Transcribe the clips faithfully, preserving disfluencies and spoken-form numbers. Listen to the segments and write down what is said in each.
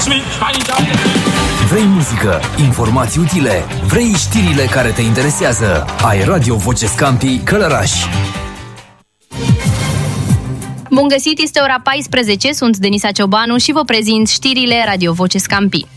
Vrei muzică, informații utile? Vrei știrile care te interesează? Ai Radio Voce Scampi Călăraș. Bun găsit, este ora paisprezece, sunt Denisa Ciobanu și vă prezint știrile Radio Voce Scampi.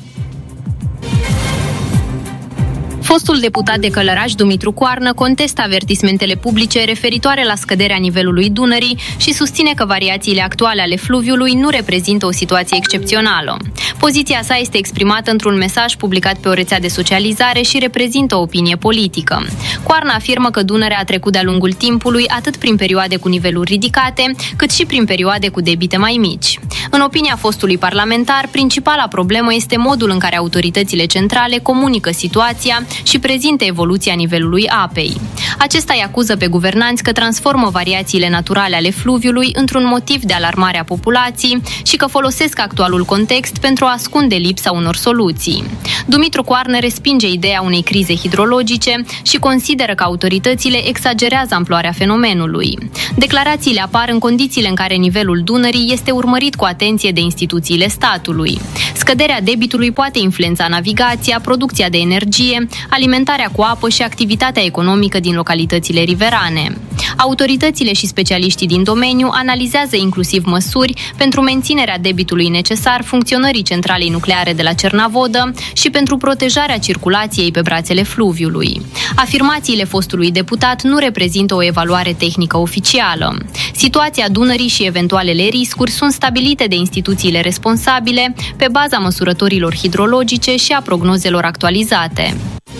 Fostul deputat de Călăraș, Dumitru Coarnă, contestă avertismentele publice referitoare la scăderea nivelului Dunării și susține că variațiile actuale ale fluviului nu reprezintă o situație excepțională. Poziția sa este exprimată într-un mesaj publicat pe o rețea de socializare și reprezintă o opinie politică. Coarnă afirmă că Dunărea a trecut de-a lungul timpului atât prin perioade cu niveluri ridicate, cât și prin perioade cu debite mai mici. În opinia fostului parlamentar, principala problemă este modul în care autoritățile centrale comunică situația și prezintă evoluția nivelului apei. Acesta îi acuză pe guvernanți că transformă variațiile naturale ale fluviului într-un motiv de alarmare a populației și că folosesc actualul context pentru a ascunde lipsa unor soluții. Dumitru Coarnă respinge ideea unei crize hidrologice și consideră că autoritățile exagerează amploarea fenomenului. Declarațiile apar în condițiile în care nivelul Dunării este urmărit cu atenție de instituțiile statului. Scăderea debitului poate influența navigația, producția de energie, alimentarea cu apă și activitatea economică din localitățile riverane. Autoritățile și specialiștii din domeniu analizează inclusiv măsuri pentru menținerea debitului necesar funcționării centralei nucleare de la Cernavodă și pentru protejarea circulației pe brațele fluviului. Afirmațiile fostului deputat nu reprezintă o evaluare tehnică oficială. Situația Dunării și eventualele riscuri sunt stabilite de instituțiile responsabile pe baza măsurătorilor hidrologice și a prognozelor actualizate.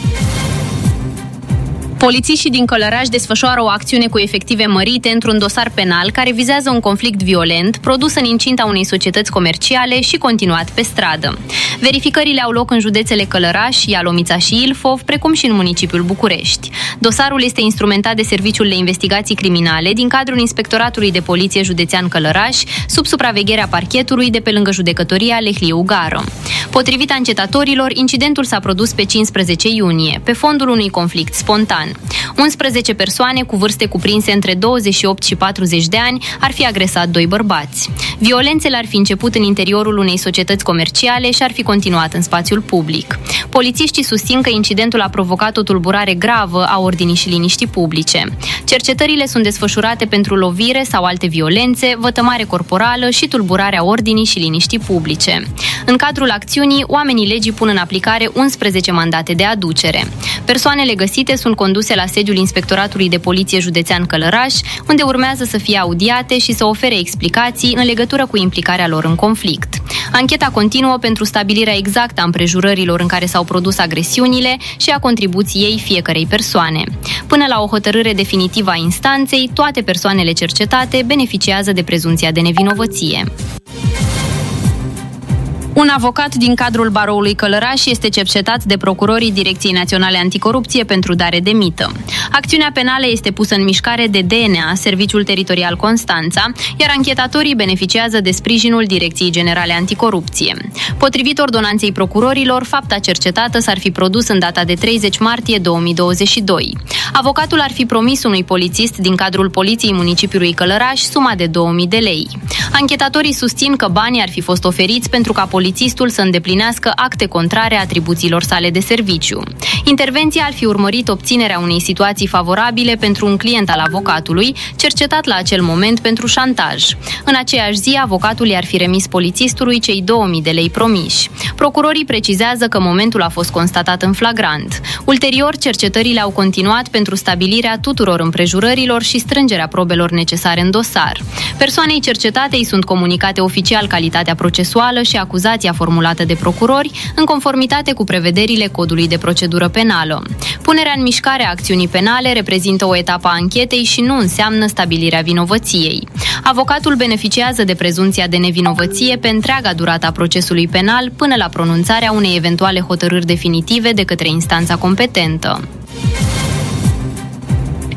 Polițiștii din Călăraș desfășoară o acțiune cu efective mărite într-un dosar penal care vizează un conflict violent produs în incinta unei societăți comerciale și continuat pe stradă. Verificările au loc în județele Călăraș, Ialomița și Ilfov, precum și în municipiul București. Dosarul este instrumentat de Serviciul de Investigații Criminale din cadrul Inspectoratului de Poliție Județean Călăraș, sub supravegherea parchetului de pe lângă judecătoria Lehliu Gară. Potrivit ancetatorilor, incidentul s-a produs pe cincisprezece iunie, pe fondul unui conflict spontan. unsprezece persoane cu vârste cuprinse între douăzeci și opt și patruzeci de ani ar fi agresat doi bărbați. Violențele ar fi început în interiorul unei societăți comerciale și ar fi continuat în spațiul public. Polițiștii susțin că incidentul a provocat o tulburare gravă a ordinii și liniștii publice. Cercetările sunt desfășurate pentru lovire sau alte violențe, vătămare corporală și tulburarea ordinii și liniștii publice. În cadrul acțiunii, oamenii legii pun în aplicare unsprezece mandate de aducere. Persoanele găsite sunt conduse la sediul Inspectoratului de Poliție Județean Călăraș, unde urmează să fie audiate și să ofere explicații în legătură cu implicarea lor în conflict. Ancheta continuă pentru stabilirea exactă a împrejurărilor în care s-au produs agresiunile și a contribuției fiecărei persoane. Până la o hotărâre definitivă a instanței, toate persoanele cercetate beneficiază de prezumția de nevinovăție. Un avocat din cadrul Baroului Călăraș este cercetat de procurorii Direcției Naționale Anticorupție pentru dare de mită. Acțiunea penală este pusă în mișcare de D N A, Serviciul Teritorial Constanța, iar anchetatorii beneficiază de sprijinul Direcției Generale Anticorupție. Potrivit ordonanței procurorilor, fapta cercetată s-ar fi produs în data de treizeci martie două mii douăzeci și doi. Avocatul ar fi promis unui polițist din cadrul Poliției Municipiului Călăraș suma de două mii de lei. Anchetatorii susțin că banii ar fi fost oferiți pentru ca polițistul să îndeplinească acte contrare atribuțiilor sale de serviciu. Intervenția ar fi urmărit obținerea unei situații favorabile pentru un client al avocatului, cercetat la acel moment pentru șantaj. În aceeași zi, avocatul i-ar fi remis polițistului cei două mii de lei promiși. Procurorii precizează că momentul a fost constatat în flagrant. Ulterior, cercetările au continuat pentru stabilirea tuturor împrejurărilor și strângerea probelor necesare în dosar. Persoanei cercetate îi sunt comunicate oficial calitatea procesuală și acuzația formulată de procurori, în conformitate cu prevederile Codului de Procedură Penală. Punerea în mișcare a acțiunii penale reprezintă o etapă a anchetei și nu înseamnă stabilirea vinovăției. Avocatul beneficiază de prezumția de nevinovăție pe întreaga durată a procesului penal până la pronunțarea unei eventuale hotărâri definitive de către instanța competentă.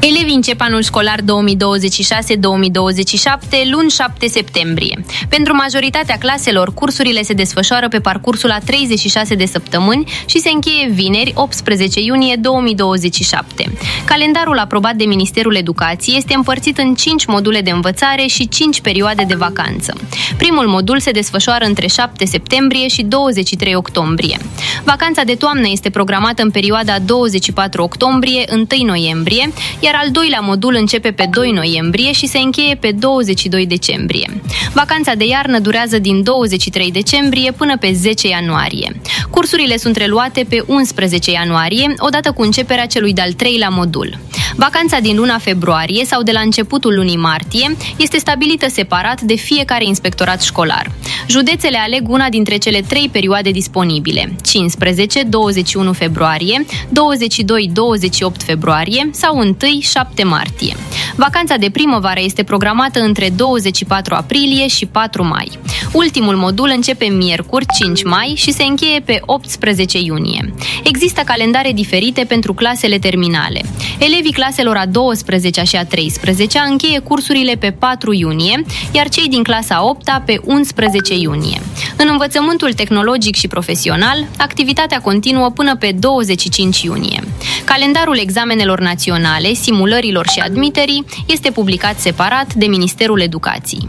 Elevii încep anul școlar două mii douăzeci și șase două mii douăzeci și șapte luni șapte septembrie. Pentru majoritatea claselor, cursurile se desfășoară pe parcursul a treizeci și șase de săptămâni și se încheie vineri, optsprezece iunie două mii douăzeci și șapte. Calendarul aprobat de Ministerul Educației este împărțit în cinci module de învățare și cinci perioade de vacanță. Primul modul se desfășoară între șapte septembrie și douăzeci și trei octombrie. Vacanța de toamnă este programată în perioada douăzeci și patru octombrie - întâi noiembrie, iar al doilea modul începe pe doi noiembrie și se încheie pe douăzeci și doi decembrie. Vacanța de iarnă durează din douăzeci și trei decembrie până pe zece ianuarie. Cursurile sunt reluate pe unsprezece ianuarie, odată cu începerea celui de-al treilea modul. Vacanța din luna februarie sau de la începutul lunii martie este stabilită separat de fiecare inspectorat școlar. Județele aleg una dintre cele trei perioade disponibile: cincisprezece - douăzeci și unu februarie, douăzeci și doi - douăzeci și opt februarie sau întâi - șapte martie. Vacanța de primăvară este programată între douăzeci și patru aprilie și patru mai. Ultimul modul începe miercuri, cinci mai, și se încheie pe optsprezece iunie. Există calendare diferite pentru clasele terminale. Elevii claselor a douăsprezecea și a treisprezecea încheie cursurile pe patru iunie, iar cei din clasa a opta pe unsprezece iunie. În învățământul tehnologic și profesional, activitatea continuă până pe douăzeci și cinci iunie. Calendarul examenelor naționale, simulărilor și admiterii este publicat separat de Ministerul Educației.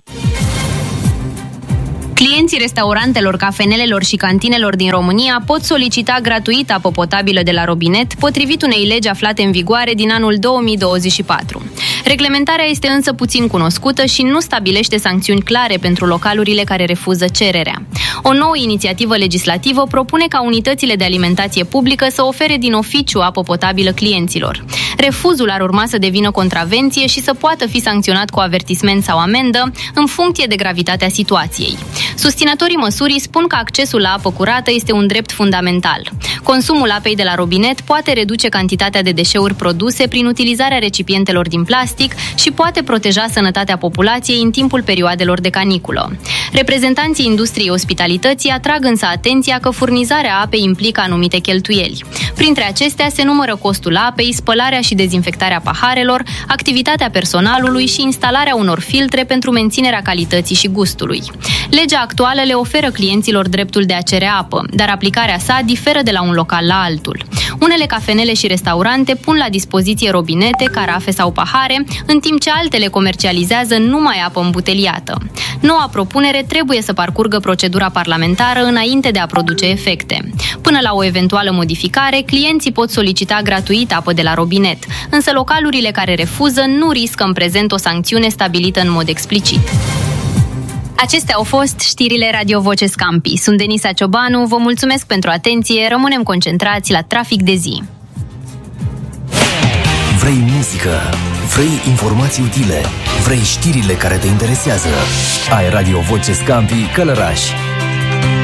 Clienții restaurantelor, cafenelelor și cantinelor din România pot solicita gratuit apă potabilă de la robinet, potrivit unei legi aflate în vigoare din anul două mii douăzeci și patru. Reglementarea este însă puțin cunoscută și nu stabilește sancțiuni clare pentru localurile care refuză cererea. O nouă inițiativă legislativă propune ca unitățile de alimentație publică să ofere din oficiu apă potabilă clienților. Refuzul ar urma să devină contravenție și să poată fi sancționat cu avertisment sau amendă în funcție de gravitatea situației. Susținătorii măsurii spun că accesul la apă curată este un drept fundamental. Consumul apei de la robinet poate reduce cantitatea de deșeuri produse prin utilizarea recipientelor din plastic și poate proteja sănătatea populației în timpul perioadelor de caniculă. Reprezentanții industriei ospitalității atrag însă atenția că furnizarea apei implică anumite cheltuieli. Printre acestea se numără costul apei, spălarea și dezinfectarea paharelor, activitatea personalului și instalarea unor filtre pentru menținerea calității și gustului. Legea actuală le oferă clienților dreptul de a cere apă, dar aplicarea sa diferă de la un local la altul. Unele cafenele și restaurante pun la dispoziție robinete, carafe sau pahare, în timp ce altele comercializează numai apă îmbuteliată. Noua propunere trebuie să parcurgă procedura parlamentară înainte de a produce efecte. Până la o eventuală modificare, clienții pot solicita gratuit apă de la robinet, însă localurile care refuză nu riscă în prezent o sancțiune stabilită în mod explicit. Acestea au fost știrile Radio Voce Scampi. Sunt Denisa Ciobanu, vă mulțumesc pentru atenție, rămânem concentrați la Trafic de zi. Vrei muzică? Vrei informații utile? Vrei știrile care te interesează? Ai Radio Voce Scampi Călăraș.